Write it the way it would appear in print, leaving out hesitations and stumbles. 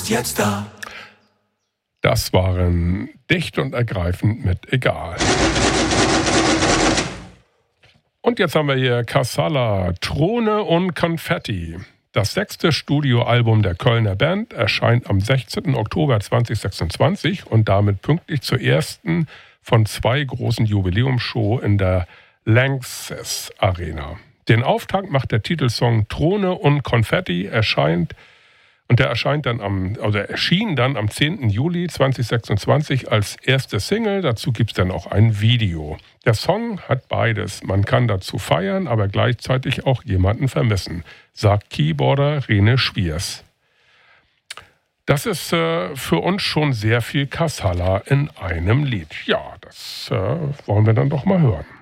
Jetzt da. Das waren Dicht und Ergreifend mit Egal. Und jetzt haben wir hier Kassala, Throne und Konfetti. Das 6. Studioalbum der Kölner Band erscheint am 16. Oktober 2026 und damit pünktlich zur ersten von 2 großen Jubiläumsshows in der Lanxess Arena. Den Auftakt macht der Titelsong Throne und Konfetti, erschien dann am 10. Juli 2026 als erste Single. Dazu gibt es dann auch ein Video. Der Song hat beides. Man kann dazu feiern, aber gleichzeitig auch jemanden vermissen, sagt Keyboarder Rene Schwiers. Das ist für uns schon sehr viel Kassala in einem Lied. Ja, das wollen wir dann doch mal hören.